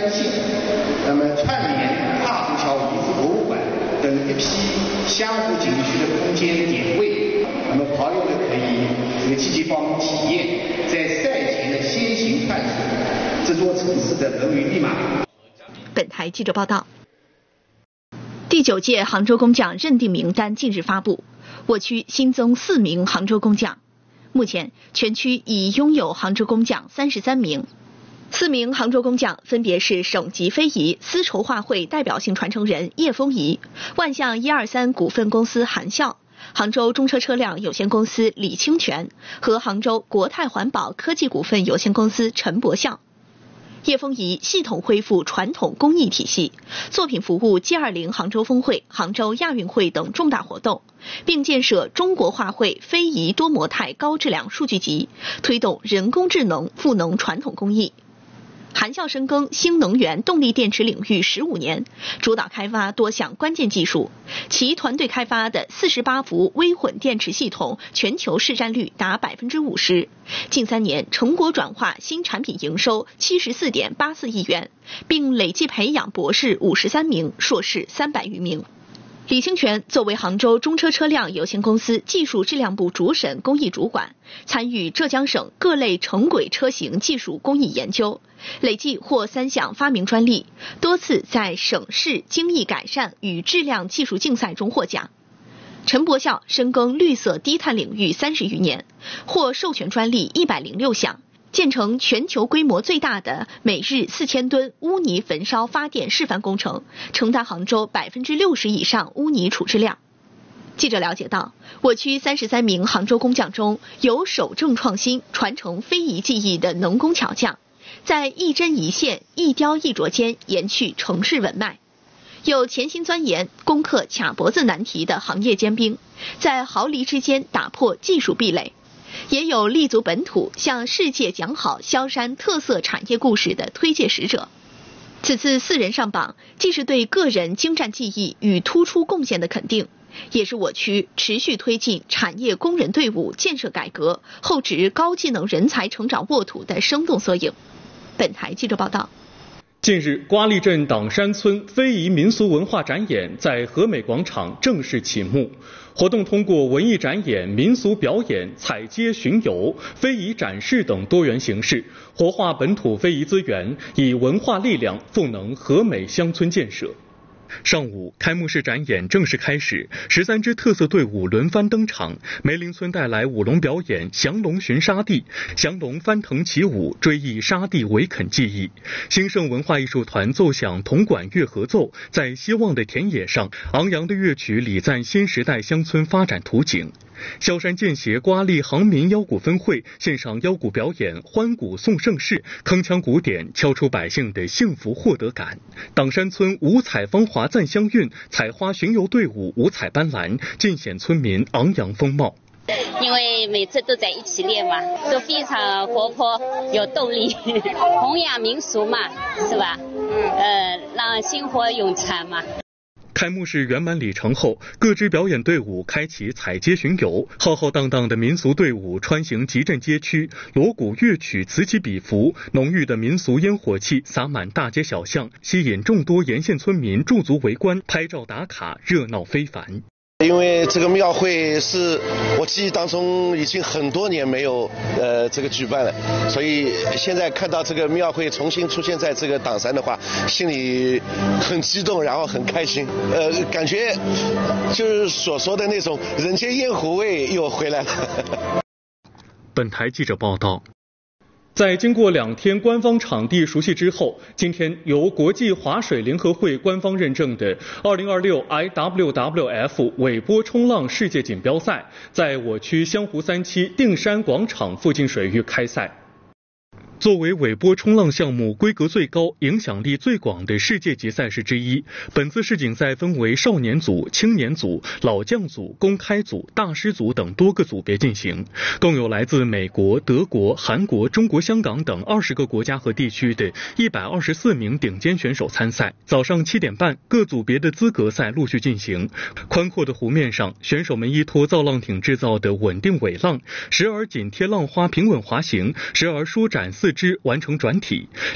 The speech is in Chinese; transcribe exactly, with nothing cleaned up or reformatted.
信，那么串联跨虹桥遗址博物馆等一批相互景区的空间点位，那么跑友呢可以这个积极报名体验在赛前的先行探索这座城市的人文密码。 本台记者报道。第九届杭州工匠认定名单近日发布，我区新增四名杭州工匠。目前，全区已拥有杭州工匠三十三名。四名杭州工匠分别是省级非遗丝绸画会代表性传承人叶丰仪、万象一二三股份公司韩笑、杭州中车车辆有限公司李清泉和杭州国泰环保科技股份有限公司陈博孝。叶丰仪系统恢复传统工艺体系，作品服务 G 二十 杭州峰会、杭州亚运会等重大活动，并建设中国画会非遗多模态高质量数据集，推动人工智能赋能传统工艺。韩笑深耕新能源动力电池领域十五年，主导开发多项关键技术，其团队开发的四十八伏微混电池系统全球市占率达 百分之五十， 近三年成果转化新产品营收 七十四点八四亿元，并累计培养博士五十三名，硕士三百余名。李清泉作为杭州中车车辆有限公司技术质量部主审工艺主管，参与浙江省各类城轨车型技术工艺研究，累计获三项发明专利，多次在省市精益改善与质量技术竞赛中获奖。陈博孝深耕绿色低碳领域三十余年，获授权专利一百零六项，建成全球规模最大的每日四千吨污泥焚烧发电示范工程，承担杭州 百分之六十 以上污泥处置量。记者了解到，我区三十三名杭州工匠中有守正创新、传承非遗技艺的能工巧匠，在一针一线、一雕一琢间延续城市文脉；有潜心钻研、攻克卡脖子难题的行业尖兵，在毫厘之间打破技术壁垒；也有立足本土、向世界讲好萧山特色产业故事的推介使者。此次四人上榜，既是对个人精湛技艺与突出贡献的肯定，也是我区持续推进产业工人队伍建设改革、厚植高技能人才成长沃土的生动缩影。本台记者报道。 近日，瓜沥镇党山村非遗民俗文化展演在和美广场正式启幕。活动通过文艺展演、民俗表演、采街巡游、非遗展示等多元形式，活化本土非遗资源，以文化力量赋能和美乡村建设。上午，开幕式展演正式开始，十三支特色队伍轮番登场。梅林村带来舞龙表演，降龙巡沙地，降龙翻腾起舞，追忆沙地围垦技艺。兴盛文化艺术团奏响铜管乐合奏，在希望的田野上，昂扬的乐曲礼赞新时代乡村发展图景。萧山建协瓜沥杭民腰鼓分会献上腰鼓表演，欢鼓颂盛世，铿锵鼓点敲出百姓的幸福获得感。党山村五彩芳华赞乡韵，采花巡游队伍五彩斑斓，尽显村民昂扬风貌。 因为每次都在一起练嘛，都非常活泼有动力，弘扬民俗嘛，是吧？呃，让薪火永传嘛。 开幕式圆满礼成后，各支表演队伍开启采街巡游，浩浩荡荡的民俗队伍穿行集镇街区，锣鼓乐曲此起彼伏，浓郁的民俗烟火气洒满大街小巷，吸引众多沿线村民驻足围观、拍照打卡，热闹非凡。 因为这个庙会是我记忆当中已经很多年没有呃这个举办了，所以现在看到这个庙会重新出现在这个党山的话，心里很激动，然后很开心，呃，感觉就是所说的那种人间烟火味又回来了。 本台记者报道。在经过两天官方场地熟悉之后，今天由国际滑水联合会官方认证的二零二六 I W W F 尾波冲浪世界锦标赛在我区湘湖三期定山广场附近水域开赛。作为尾波冲浪项目规格最高、影响力最广的世界级赛事之一，本次世锦赛分为少年组、青年组、老将组、公开组、大师组等多个组别进行，共有来自美国、德国、韩国、中国香港等二十个国家和地区的一百二十四名顶尖选手参赛。早上七点半，各组别的资格赛陆续进行。宽阔的湖面上，选手们依托造浪艇制造的稳定尾浪，时而紧贴浪花平稳滑行，时而舒展四肢完成转体。